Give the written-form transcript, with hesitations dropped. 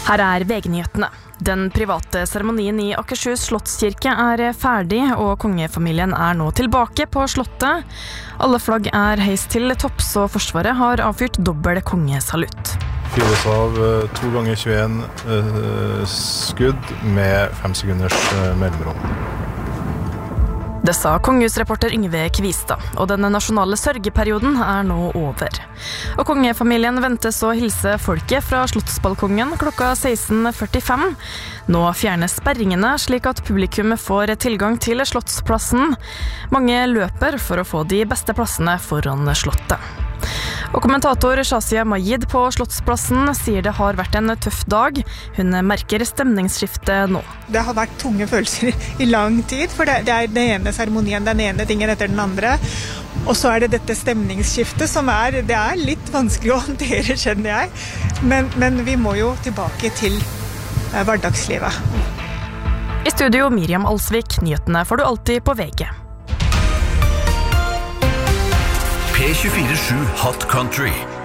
Her VG-nyhetene. Den private seremonien I Akershus Slottskirke ferdig, og kongefamilien nå tilbake på slottet. Alle flagg heist til topps, og Forsvaret har avfyrt dobbel kongesalutt. Fyres av 2 ganger 21 skudd med 5 sekunders mellomrom. Det sa kongehusreporter Yngve Kvistad, og den nasjonale sørgeperioden nå over. Og kongefamilien ventes å hilse folket fra slottsbalkongen klokka 16:45. Nå fjernes sperringene slik at publikum får tilgang til slottsplassen. Mange løper for å få de beste plassene foran slottet. Og kommentator Shazia Majid på Slottsplassen sier det har vært en tøff dag. Hun merker stemningsskiftet nå. Det har vært tunge følelser I lang tid, for det den ene seremonien, den ene tingen etter den andre. Og så det dette stemningsskiftet som det litt vanskelig å håndtere, kjenner jeg. Men vi må jo tilbake til hverdagslivet. I studio Miriam Alsvik, nyhetene får du alltid på VG. P24/7 Hot Country.